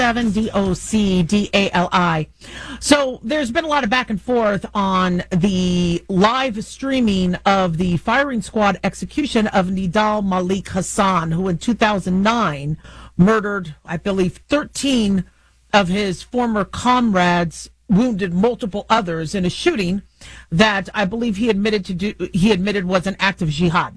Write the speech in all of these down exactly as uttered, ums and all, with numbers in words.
seven D O C D A L I. So there's been a lot of back and forth on the live streaming of the firing squad execution of Nidal Malik Hasan, who in two thousand nine murdered, I believe, thirteen of his former comrades, wounded multiple others in a shooting that I believe he admitted to do. He admitted was an act of jihad.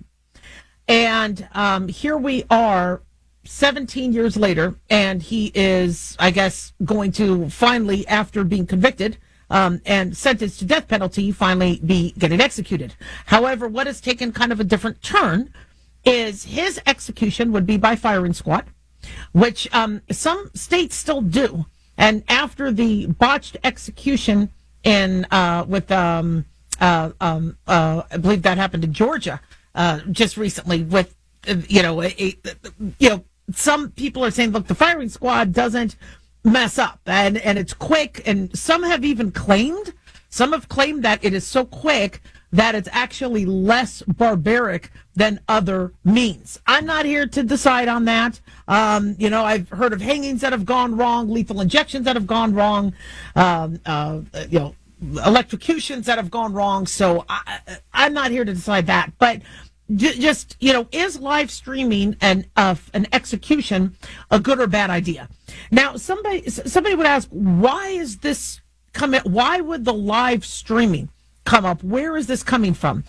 And um, here we are, seventeen years later, and he is, I guess, going to finally, after being convicted um, and sentenced to death penalty, finally be getting executed. However, what has taken kind of a different turn is his execution would be by firing squad, which um, some states still do. And after the botched execution in uh, with, um, uh, um, uh, I believe that happened in Georgia uh, just recently with, uh, you know, a, a, you know, some people are saying, look, the firing squad doesn't mess up and, and it's quick. And some have even claimed, some have claimed that it is so quick that it's actually less barbaric than other means. I'm not here to decide on that. Um, you know, I've heard of hangings that have gone wrong, lethal injections that have gone wrong, um, uh, you know, electrocutions that have gone wrong. So I, I'm not here to decide that. But j- just, you know, is live streaming and uh, an execution a good or bad idea? Now, somebody somebody would ask, why is this coming? Why would the live streaming come up? Where is this coming from?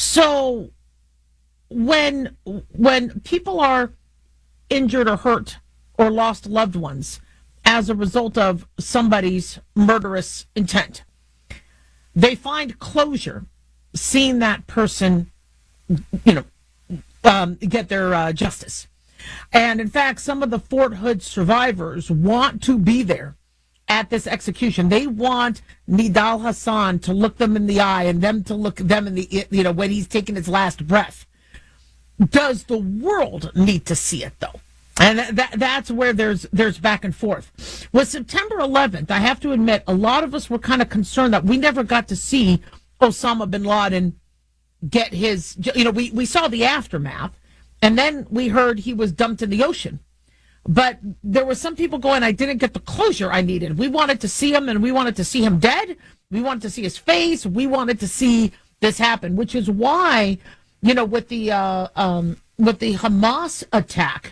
So when when people are injured or hurt or lost loved ones as a result of somebody's murderous intent, they find closure seeing that person, you know, um, get their uh, justice. And in fact, some of the Fort Hood survivors want to be there at this execution. They want Nidal Hasan to look them in the eye and them to look them in the, you know, when he's taking his last breath. Does the world need to see it, though? And that that's where there's there's back and forth. With September eleventh, I have to admit, a lot of us were kind of concerned that we never got to see Osama bin Laden get his, you know, we, we saw the aftermath, and then we heard he was dumped in the ocean. But there were some people going, I didn't get the closure I needed. We wanted to see him, and we wanted to see him dead. We wanted to see his face. We wanted to see this happen, which is why, you know, with the uh, um, with the Hamas attack,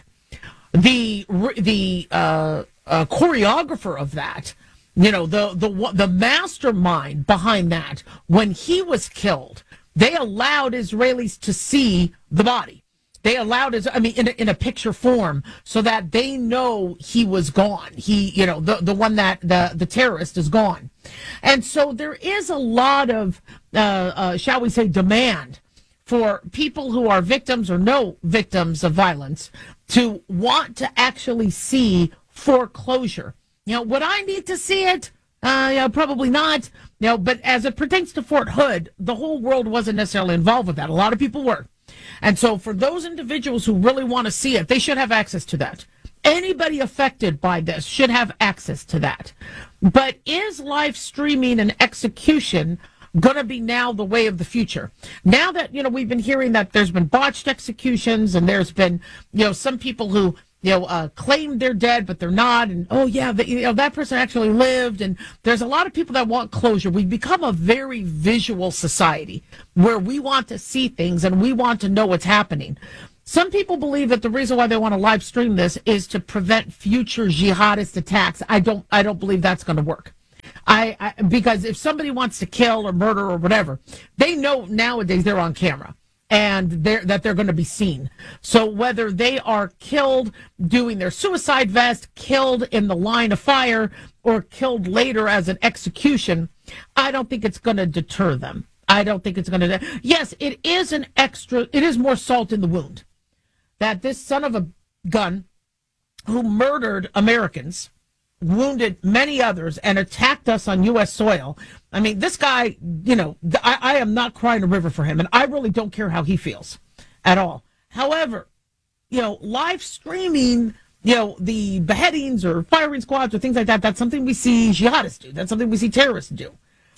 the the uh, uh, choreographer of that, you know, the the the mastermind behind that, when he was killed, they allowed Israelis to see the body. They allowed his, I mean, in a, in a picture form, so that they know he was gone. He, you know, the, the one that the, the terrorist is gone. And so there is a lot of, uh, uh, shall we say, demand for people who are victims or no victims of violence to want to actually see foreclosure. You know, would I need to see it? Uh, yeah, probably not. You know, but as it pertains to Fort Hood, the whole world wasn't necessarily involved with that. A lot of people were. And so for those individuals who really want to see it, they should have access to that. Anybody affected by this should have access to that. But is live streaming and execution going to be now the way of the future? Now that, you know, we've been hearing that there's been botched executions and there's been, you know, some people who, you know, uh, claim they're dead, but they're not. And, oh, yeah, the, you know, that person actually lived. And there's a lot of people that want closure. We've become a very visual society where we want to see things and we want to know what's happening. Some people believe that the reason why they want to live stream this is to prevent future jihadist attacks. I don't, I don't believe that's going to work. I, I because if somebody wants to kill or murder or whatever, they know nowadays they're on camera and they're, that they're going to be seen. So whether they are killed doing their suicide vest, killed in the line of fire, or killed later as an execution, I don't think it's going to deter them. I don't think it's going to. Yes, it is an extra, it is more salt in the wound that this son of a gun who murdered Americans, wounded many others, and attacked us on U S soil. I mean, this guy, you know, I, I am not crying a river for him, and I really don't care how he feels at all. However, you know, live streaming, you know, the beheadings or firing squads or things like that, that's something we see jihadists do. That's something we see terrorists do.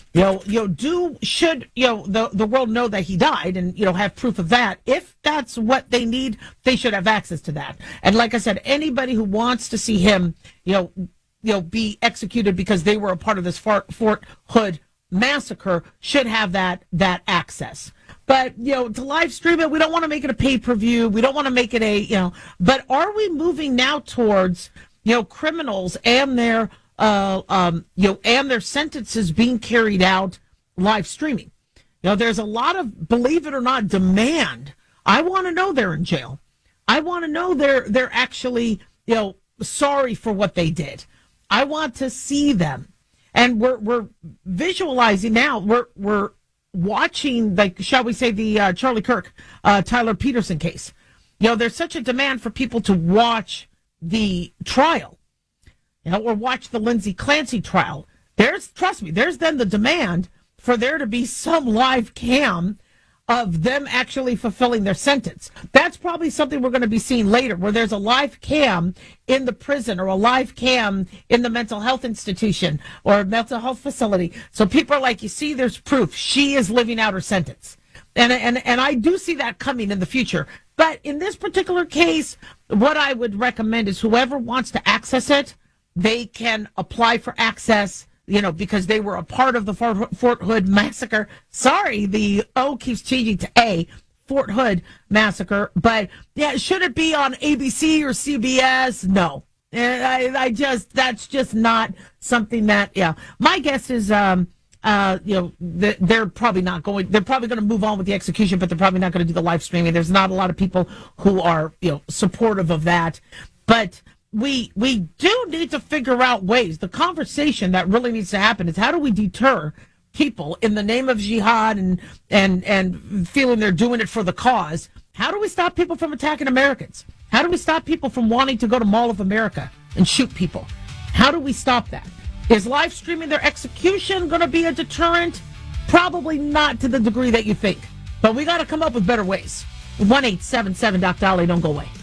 You know, you know, do should you know the the world know that he died and you know have proof of that? If that's what they need, they should have access to that. And like I said, anybody who wants to see him, you know, you know, be executed because they were a part of this Fort, Fort Hood massacre should have that that access. But you know, to live stream it, we don't want to make it a pay per view. We don't want to make it a you know. But are we moving now towards you know criminals and their Uh, um, you know, and their sentences being carried out live streaming? You know, there's a lot of, believe it or not, demand. I want to know they're in jail. I want to know they're they're actually, you know, sorry for what they did. I want to see them, and we're we're visualizing now. We're we're watching, like, shall we say, the uh, Charlie Kirk, uh, Tyler Peterson case. You know, there's such a demand for people to watch the trial. You know, or watch the Lindsay Clancy trial. There's, trust me, there's then the demand for there to be some live cam of them actually fulfilling their sentence. That's probably something we're going to be seeing later, where there's a live cam in the prison or a live cam in the mental health institution or mental health facility. So people are like, you see, there's proof. She is living out her sentence. And, and, and I do see that coming in the future. But in this particular case, what I would recommend is whoever wants to access it, they can apply for access, you know, because they were a part of the Fort, Fort Hood massacre. Sorry, the O keeps changing to A, Fort Hood massacre. But, yeah, should it be on A B C or C B S? No. And I, I just, that's just not something that, yeah. My guess is, um, uh, you know, they're probably not going, they're probably going to move on with the execution, but they're probably not going to do the live streaming. There's not a lot of people who are, you know, supportive of that. But we we do need to figure out ways. The conversation that really needs to happen is, how do we deter people in the name of jihad and and and feeling they're doing it for the cause? How do we stop people from attacking Americans? How do we stop people from wanting to go to Mall of America and shoot people? How do we stop that? Is live streaming their execution going to be a deterrent? Probably not to the degree that you think. But we got to come up with better ways. one eight seven seven Doc Dolly. Don't go away.